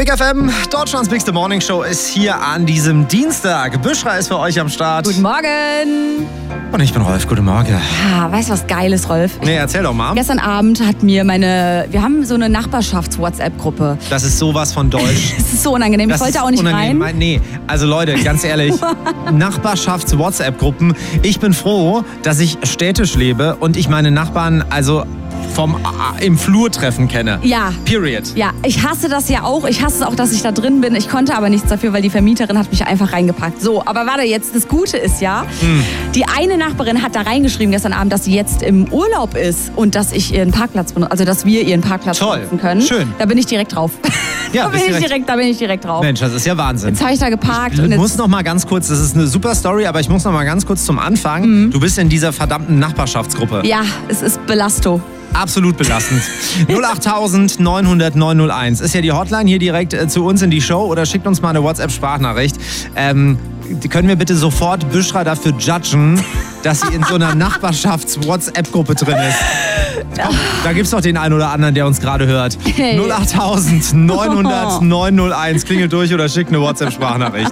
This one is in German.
Big FM, Deutschlands Bigste Morning Show ist hier an diesem Dienstag. Büschra ist für euch am Start. Guten Morgen. Und ich bin Rolf. Guten Morgen. Weißt du, was Geiles, Rolf? Nee, erzähl doch mal. Gestern Abend hat mir wir haben so eine Nachbarschafts-WhatsApp-Gruppe. Das ist sowas von deutsch. Das ist so unangenehm. Ich wollte auch nicht rein. Nee, also Leute, ganz ehrlich, Nachbarschafts-WhatsApp-Gruppen. Ich bin froh, dass ich städtisch lebe und ich meine Nachbarn im Flur treffen kenne. Ja. Period. Ja, ich hasse das ja auch. Ich hasse es auch, dass ich da drin bin. Ich konnte aber nichts dafür, weil die Vermieterin hat mich einfach reingepackt. So, aber warte, jetzt das Gute ist ja, die eine Nachbarin hat da reingeschrieben gestern Abend, dass sie jetzt im Urlaub ist und dass ich ihren Parkplatz benutze, also dass wir ihren Parkplatz benutzen können. Schön. Da bin ich direkt drauf. Ja, da bin ich direkt drauf. Mensch, das ist ja Wahnsinn. Jetzt habe ich da geparkt. Ich muss noch mal ganz kurz, das ist eine super Story, aber ich muss noch mal ganz kurz zum Anfang. Du bist in dieser verdammten Nachbarschaftsgruppe. Ja, es ist Belasto. Absolut belastend. 08000 900 901 ist ja die Hotline hier direkt zu uns in die Show oder schickt uns mal eine WhatsApp-Sprachnachricht. Können wir bitte sofort Büschra dafür judgen, dass sie in so einer Nachbarschafts-WhatsApp-Gruppe drin ist? Komm, da gibt's doch den einen oder anderen, der uns gerade hört. 08000 900 901 klingelt durch oder schickt eine WhatsApp-Sprachnachricht.